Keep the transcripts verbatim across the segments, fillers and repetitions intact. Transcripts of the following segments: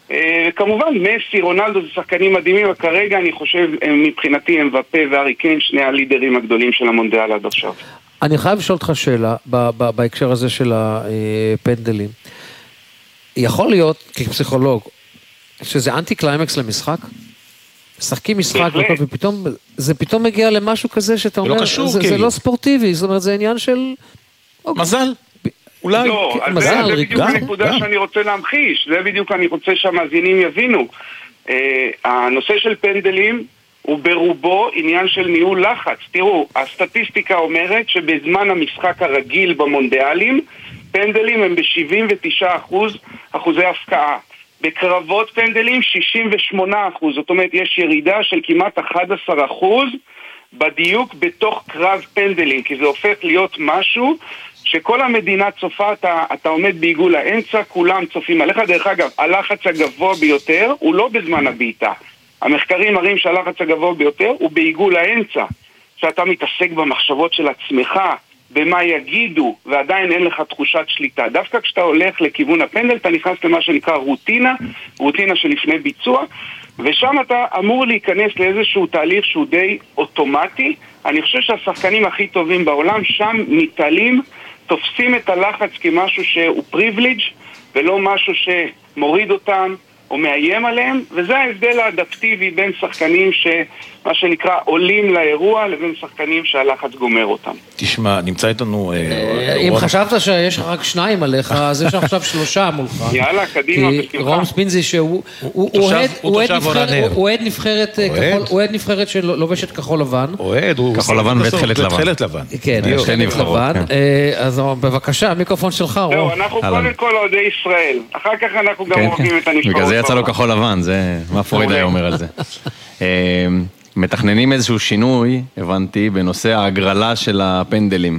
כמובן, מסי, רונלדו זה שחקנים מדהימים, וכרגע אני חושב, מבחינתי, אמבפה וארי קיין, שני הלידרים הגדולים של המונדיאל עד עכשיו. אני חייב לשאול אותך שאלה, בהקשר הזה של הפנדלים. יכול להיות, כפסיכולוג, שזה אנטי קליימקס למשחק? משחקים משחק, ופתאום, זה פתאום מגיע למשהו כזה שאתה אומר, זה לא ספורטיבי, זאת אומרת, זה עניין של... מזל. אולי, לא, מזל, זה בדיוק הנקודה שאני רוצה להמחיש, זה בדיוק אני רוצה שהמאזינים יבינו. הנושא של פנדלים הוא ברובו עניין של ניהול לחץ. תראו, הסטטיסטיקה אומרת שבזמן המשחק הרגיל במונדיאלים, פנדלים הם ב-שבעים ותשעה אחוז אחוזי הפקעה. בקרבות פנדלים שישים ושמונה אחוז, זאת אומרת יש ירידה של כמעט אחד עשר אחוז בדיוק בתוך קרב פנדלים, כי זה הופך להיות משהו שכל המדינה צופה, אתה, אתה עומד בעיגול האמצע, כולם צופים עליך. דרך אגב, הלחץ הגבוה ביותר הוא לא בזמן הביתה. המחקרים מראים שהלחץ הגבוה ביותר הוא בעיגול האמצע, שאתה מתעסק במחשבות של עצמך, במה יגידו, ועדיין אין לך תחושת שליטה. דווקא כשאתה הולך לכיוון הפנדל, אתה נכנס למה שנקרא רוטינה, רוטינה שלפני ביצוע, ושם אתה אמור להיכנס לאיזשהו תהליך שהוא די אוטומטי. אני חושב שהשחקנים הכי טובים בעולם שם מתעלים, תופסים את הלחץ כמשהו שהוא פריבליג' ולא משהו שמוריד אותם או מאיים עליהם, וזה ההבדל האדפטיבי בין שחקנים שמה שנקרא עולים לאירוע לבין שחקנים שהלחץ גומר אותם. תשמע, נמצא איתנו... אם חשבת שיש רק שניים עליך, אז יש עכשיו שלושה מולך. יאללה, קדימה, כי רום ספינזי שהוא אוהד נבחרת שלובשת כחול לבן. אוהד, הוא... כחול לבן ותכלת לבן. כן, שתי נבחרות. אז בבקשה, המיקרופון שלך, רום. זהו, אנחנו קודם כל אוהדי ישראל. אחר כך אנחנו גם אוהבים את הנבחרות. בגלל זה יצא לו כחול לבן, זה מה פרויד היה אומר על זה. מתכננים איזשהו שינוי, הבנתי, בנושא ההגרלה של הפנדלים,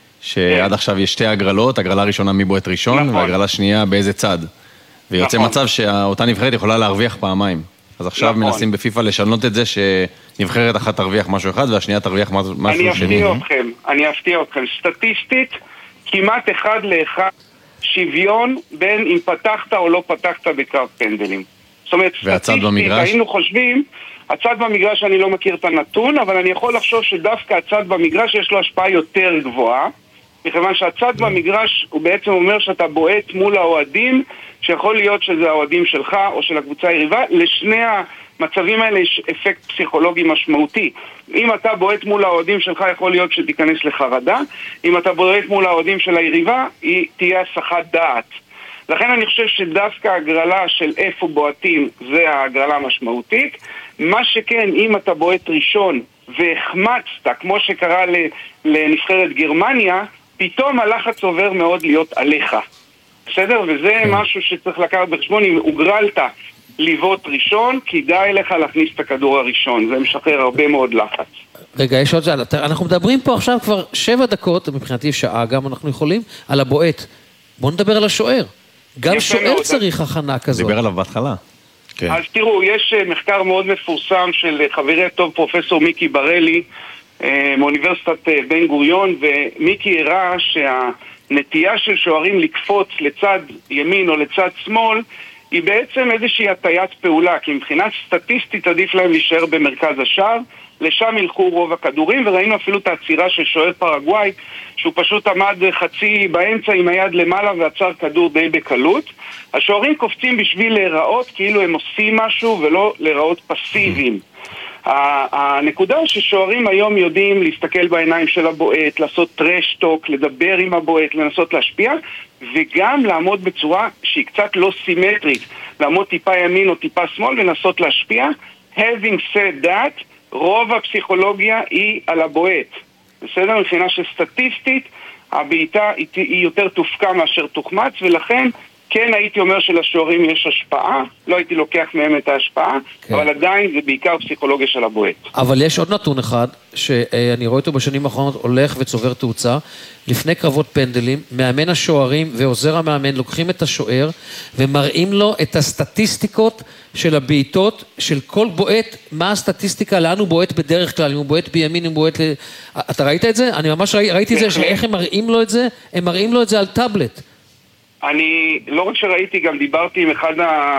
שעד עכשיו יש שתי הגרלות, הגרלה ראשונה מבועט ראשון, והגרלה שנייה באיזה צד. ויוצא מצב שאותה נבחרת יכולה להרוויח פעמיים. אז עכשיו מנסים בפיפה לשנות את זה, שנבחרת אחת תרוויח משהו אחד, והשנייה תרוויח משהו שני. אני אפתיע אתכם, אני אפתיע אתכם. סטטיסטית, כמעט אחד לאחד, שוויון בין אם פתחת או לא פתחת בקרב פנדלים. זאת אומרת, סטטיסטית, היינו חושבים, הצד במגרש אני לא מכיר את הנתון, אבל אני יכול לחשוב שדווקא הצד במגרש יש לו השפעה יותר גבוהה, מכיוון שהצד במגרש הוא בעצם אומר שאתה בועט מול האוהדים, שיכול להיות שזה האוהדים שלך או של הקבוצה היריבה. לשני המצבים האלה יש אפקט פסיכולוגי משמעותי. אם אתה בועט מול האוהדים שלך, יכול להיות שתיכנס לחרדה. אם אתה בועט מול האוהדים של היריבה, היא תהיה הסחת דעת. לכן אני חושב שדווקא הגרלה של איפה בועטים זה הגרלה המשמעותית. מה שכן, אם אתה בועט ראשון והחמצת, כמו שקרה לנבחרת גרמניה, פתאום הלחץ עובר מאוד להיות עליך. בסדר? וזה משהו שצריך לקחת בחשבון. אם הוגרלת ליוות ראשון, כדאי לך להכניס את הכדור הראשון. זה משחרר הרבה מאוד לחץ. רגע, יש עוד שאלה. אנחנו מדברים פה עכשיו כבר שבע דקות, מבחינתי שעה גם אנחנו יכולים, על הבועט. בואו נדבר על השוער. גם שוער צריך הכנה כזאת. דיבר עליו בהתחלה. אז תראו, יש מחקר מאוד מפורסם של חברי הטוב פרופסור מיקי ברלי, מאוניברסיטת בן גוריון, ומיקי הראה שהנטייה של שוערים לקפוץ לצד ימין או לצד שמאל, היא בעצם איזושהי הטיית פעולה, כי מבחינה סטטיסטית עדיף להם להישאר במרכז השער, לשם ילכו רוב הכדורים, וראינו אפילו את העצירה של שוער פרגוואי, שהוא פשוט עמד חצי באמצע עם היד למעלה ועצר כדור די בקלות. השוערים קופצים בשביל להיראות כאילו הם עושים משהו ולא להיראות פסיביים. הנקודה ששוערים היום יודעים להסתכל בעיניים של הבועט, לעשות טרשטוק, לדבר עם הבועט, לנסות להשפיע, וגם לעמוד בצורה שהיא קצת לא סימטרית, לעמוד טיפה ימין או טיפה שמאל ולנסות להשפיע. Having said that, רוב הפסיכולוגיה היא על הבועט. בסדר? מבחינה שסטטיסטית, הבעיטה היא יותר תופקה מאשר תוחמץ, ולכן כן הייתי אומר שלשוערים יש השפעה, לא הייתי לוקח מהם את ההשפעה, כן. אבל עדיין זה בעיקר פסיכולוגיה של הבועט. אבל יש עוד נתון אחד, שאני רואה אותו בשנים האחרונות הולך וצובר תאוצה, לפני קרבות פנדלים, מאמן השוערים ועוזר המאמן לוקחים את השוער, ומראים לו את הסטטיסטיקות של הבעיטות של כל בועט, מה הסטטיסטיקה, לאן הוא בועט בדרך כלל, אם הוא בועט בימין, אם הוא בועט ל... אתה ראית את זה? אני ממש ראי, ראיתי את זה, שאיך הם מראים לו את זה? הם מראים לו את זה על טאבלט. אני לא רק שראיתי, גם דיברתי עם אחד ה...